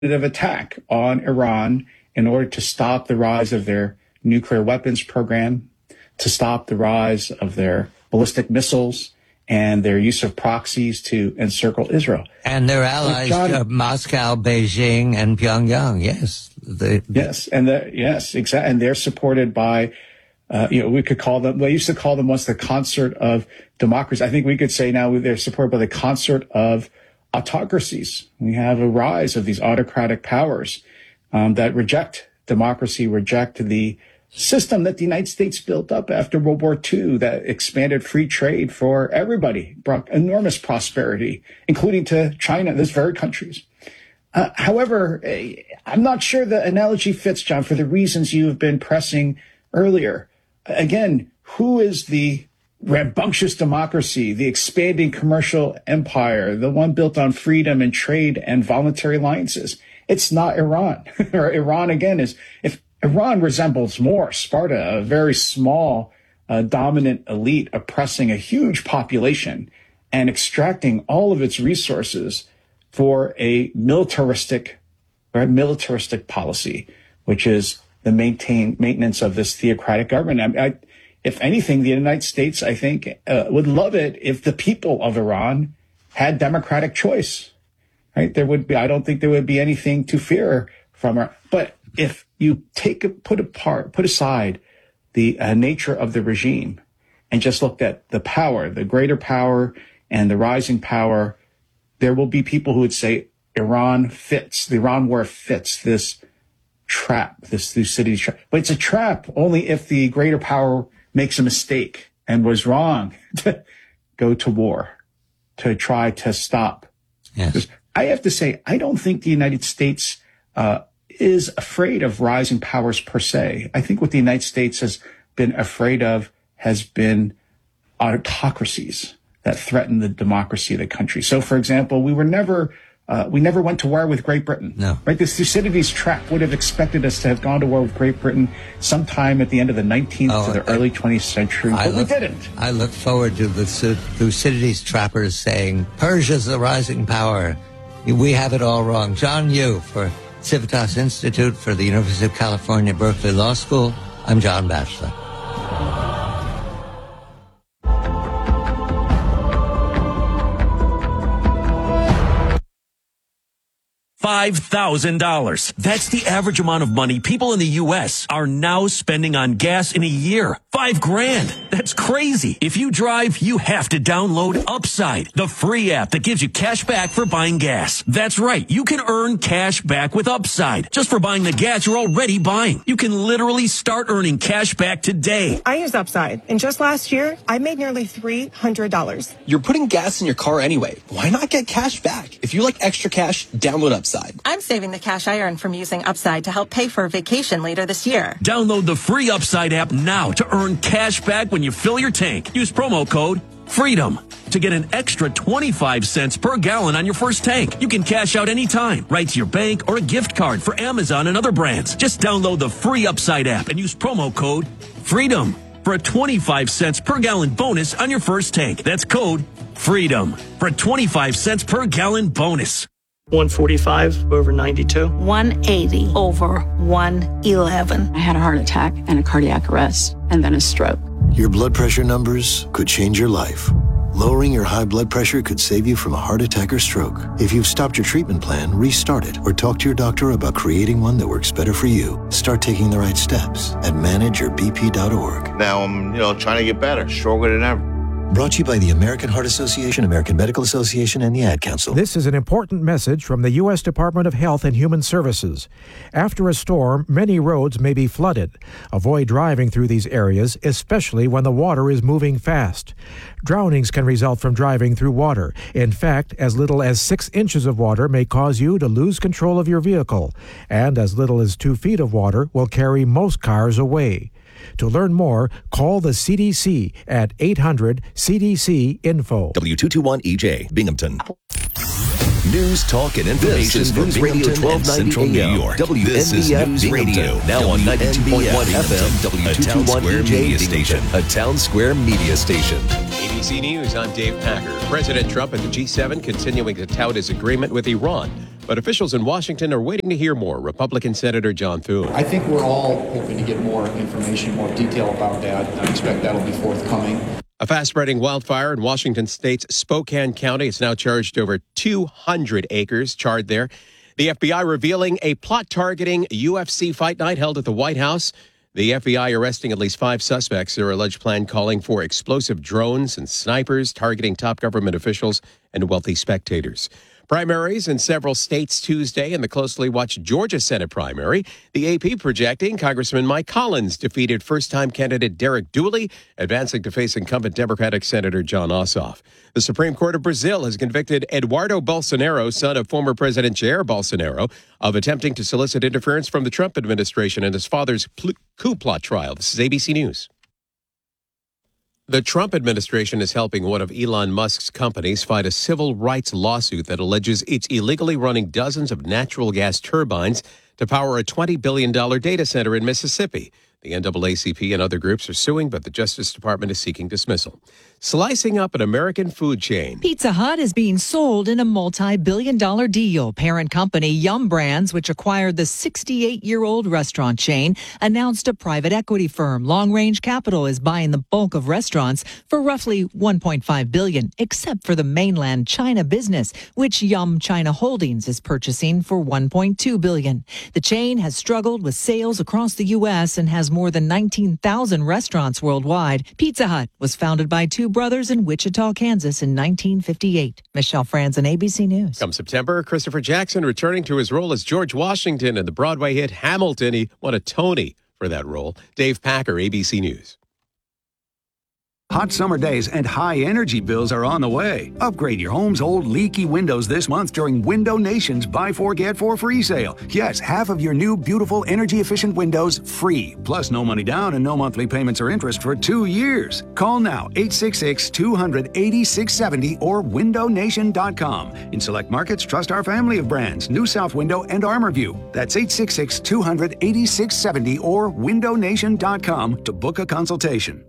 attack on Iran in order to stop the rise of their nuclear weapons program, to stop the rise of their ballistic missiles and their use of proxies to encircle Israel. And their allies, Moscow, Beijing, and Pyongyang, yes. Exactly. And they're supported by, we could call them, we used to call them once the concert of democracy. I think we could say now they're supported by the concert of autocracies. We have a rise of these autocratic powers that reject democracy, reject the system that the United States built up after World War II that expanded free trade for everybody, brought enormous prosperity, including to China, those very countries. However, I'm not sure the analogy fits, John, for the reasons you have been pressing earlier. Again, who is the rambunctious democracy, the expanding commercial empire, the one built on freedom and trade and voluntary alliances? It's not Iran. Or Iran, again, if Iran resembles more Sparta, a very small, dominant elite oppressing a huge population and extracting all of its resources for a militaristic policy, which is the maintenance of this theocratic government. If anything, the United States, I think, would love it if the people of Iran had democratic choice. Right? I don't think there would be anything to fear from her. But if you put aside the nature of the regime and just looked at the power, the greater power and the rising power, there will be people who would say the Iran war fits this trap, this Thucydides trap. But it's a trap only if the greater power makes a mistake and was wrong to go to war, to try to stop. Yes. I have to say, I don't think the United States is afraid of rising powers per se. I think what the United States has been afraid of has been autocracies that threaten the democracy of the country. So, for example, we never went to war with Great Britain. No. Right? The Thucydides trap would have expected us to have gone to war with Great Britain sometime at the end of the 19th to the early 20th century, but we didn't. I look forward to the Thucydides trappers saying, Persia's the rising power. We have it all wrong. John Yoo for Civitas Institute for the University of California, Berkeley Law School. I'm John Batchelor. $5,000. That's the average amount of money people in the U.S. are now spending on gas in a year. $5,000. That's crazy. If you drive, you have to download Upside, the free app that gives you cash back for buying gas. That's right. You can earn cash back with Upside just for buying the gas you're already buying. You can literally start earning cash back today. I use Upside, and just last year, I made nearly $300. You're putting gas in your car anyway. Why not get cash back? If you like extra cash, download Upside. I'm saving the cash I earn from using Upside to help pay for a vacation later this year. Download the free Upside app now to earn cash back when you fill your tank. Use promo code FREEDOM to get an extra 25 cents per gallon on your first tank. You can cash out anytime, right to your bank or a gift card for Amazon and other brands. Just download the free Upside app and use promo code FREEDOM for a 25 cents per gallon bonus on your first tank. That's code FREEDOM for a 25 cents per gallon bonus. 145 over 92. 180 over 111. I had a heart attack and a cardiac arrest and then a stroke. Your blood pressure numbers could change your life. Lowering your high blood pressure could save you from a heart attack or stroke. If you've stopped your treatment plan, restart it or talk to your doctor about creating one that works better for you. Start taking the right steps at manageyourbp.org. Now I'm, trying to get better, stronger than ever. Brought to you by the American Heart Association, American Medical Association, and the Ad Council. This is an important message from the U.S. Department of Health and Human Services. After a storm, many roads may be flooded. Avoid driving through these areas, especially when the water is moving fast. Drownings can result from driving through water. In fact, as little as 6 inches of water may cause you to lose control of your vehicle, and as little as 2 feet of water will carry most cars away. To learn more, call the CDC at 800-CDC-INFO. W221EJ, Binghamton. News, talk, and information for News Radio 1290 Central New York. This is News Radio, now on 92.1 FM, a Town Square media station. A Town Square media station. ABC News, I'm Dave Packer. President Trump and the G7 continuing to tout his agreement with Iran, But officials in Washington are waiting to hear more. Republican Senator John Thune. I think we're all hoping to get more information, more detail about that. I expect that'll be forthcoming. A fast-spreading wildfire in Washington state's Spokane County. It's now charged over 200 acres, charred there. The FBI revealing a plot targeting UFC fight night held at the White House. The FBI arresting at least 5 suspects. Their alleged plan calling for explosive drones and snipers targeting top government officials and wealthy spectators. Primaries in several states Tuesday in the closely watched Georgia Senate primary. The AP projecting Congressman Mike Collins defeated first-time candidate Derek Dooley, advancing to face incumbent Democratic Senator John Ossoff. The Supreme Court of Brazil has convicted Eduardo Bolsonaro, son of former President Jair Bolsonaro, of attempting to solicit interference from the Trump administration in his father's coup plot trial. This is ABC News. The Trump administration is helping one of Elon Musk's companies fight a civil rights lawsuit that alleges it's illegally running dozens of natural gas turbines to power a $20 billion data center in Mississippi. The NAACP and other groups are suing, but the Justice Department is seeking dismissal. Slicing up an American food chain. Pizza Hut is being sold in a multi-billion-dollar deal. Parent company Yum Brands, which acquired the 68-year-old restaurant chain, announced a private equity firm, Long Range Capital, is buying the bulk of restaurants for roughly $1.5 billion, except for the mainland China business, which Yum China Holdings is purchasing for $1.2 billion. The chain has struggled with sales across the U.S. and has more than 19,000 restaurants worldwide. Pizza Hut was founded by 2 brothers in Wichita, Kansas in 1958. Michelle Franzen, ABC News. Come September, Christopher Jackson returning to his role as George Washington in the Broadway hit Hamilton. He won a Tony for that role. Dave Packer, ABC News. Hot summer days and high energy bills are on the way. Upgrade your home's old leaky windows this month during Window Nation's Buy 4 Get 4 free sale. Yes, half of your new beautiful energy efficient windows free. Plus no money down and no monthly payments or interest for 2 years. Call now 866-200-8670 or windownation.com. In select markets, trust our family of brands, New South Window and ArmorView. That's 866-200-8670 or windownation.com to book a consultation.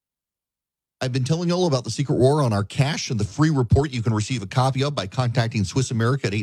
I've been telling you all about the Secret War on our cash and the free report you can receive a copy of by contacting Swiss America at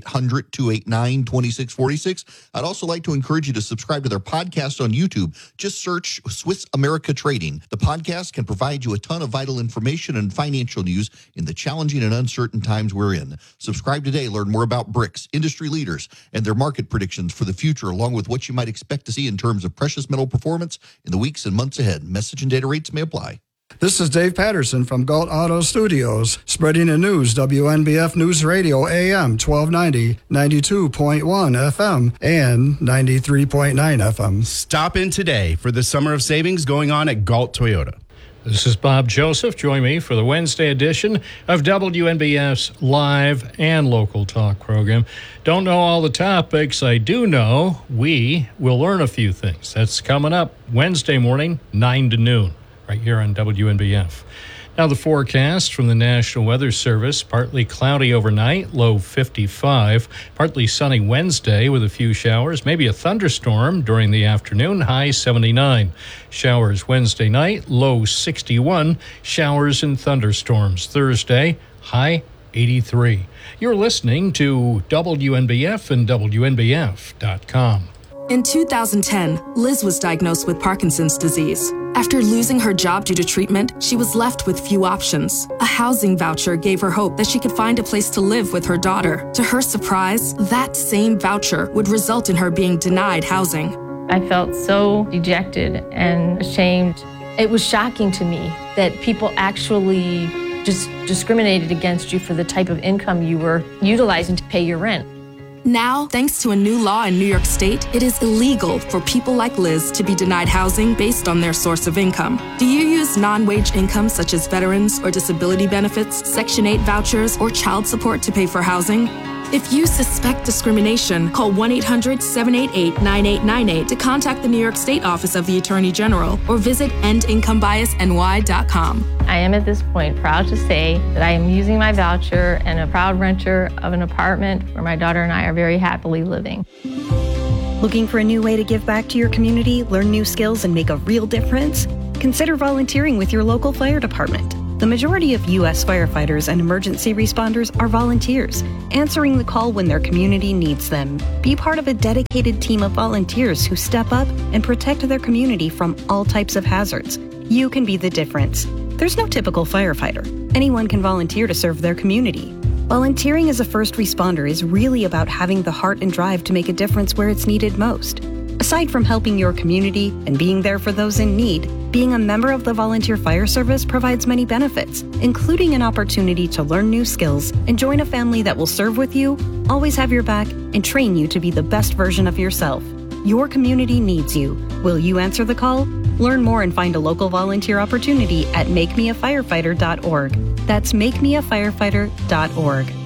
800-289-2646. I'd also like to encourage you to subscribe to their podcast on YouTube. Just search Swiss America Trading. The podcast can provide you a ton of vital information and financial news in the challenging and uncertain times we're in. Subscribe today. Learn more about BRICS, industry leaders, and their market predictions for the future, along with what you might expect to see in terms of precious metal performance in the weeks and months ahead. Message and data rates may apply. This is Dave Patterson from Galt Auto Studios, spreading the news, WNBF News Radio, AM 1290, 92.1 FM, and 93.9 FM. Stop in today for the Summer of Savings going on at Galt Toyota. This is Bob Joseph. Join me for the Wednesday edition of WNBF's live and local talk program. Don't know all the topics. I do know we will learn a few things. That's coming up Wednesday morning, 9 to noon. Right here on WNBF. Now the forecast from the National Weather Service, partly cloudy overnight, low 55. Partly sunny Wednesday with a few showers, maybe a thunderstorm during the afternoon, high 79. Showers Wednesday night, low 61. Showers and thunderstorms Thursday, high 83. You're listening to WNBF and WNBF.com. In 2010, Liz was diagnosed with Parkinson's disease. After losing her job due to treatment, she was left with few options. A housing voucher gave her hope that she could find a place to live with her daughter. To her surprise, that same voucher would result in her being denied housing. I felt so dejected and ashamed. It was shocking to me that people actually just discriminated against you for the type of income you were utilizing to pay your rent. Now, thanks to a new law in New York State, it is illegal for people like Liz to be denied housing based on their source of income. Do you use non-wage income such as veterans or disability benefits, Section 8 vouchers, or child support to pay for housing? If you suspect discrimination, call 1-800-788-9898 to contact the New York State Office of the Attorney General or visit endincomebiasny.com. I am at this point proud to say that I am using my voucher and a proud renter of an apartment where my daughter and I are very happily living. Looking for a new way to give back to your community, learn new skills, and make a real difference? Consider volunteering with your local fire department. The majority of U.S. firefighters and emergency responders are volunteers, answering the call when their community needs them. Be part of a dedicated team of volunteers who step up and protect their community from all types of hazards. You can be the difference. There's no typical firefighter. Anyone can volunteer to serve their community. Volunteering as a first responder is really about having the heart and drive to make a difference where it's needed most. Aside from helping your community and being there for those in need, being a member of the Volunteer Fire Service provides many benefits, including an opportunity to learn new skills and join a family that will serve with you, always have your back, and train you to be the best version of yourself. Your community needs you. Will you answer the call? Learn more and find a local volunteer opportunity at makemeafirefighter.org. That's makemeafirefighter.org.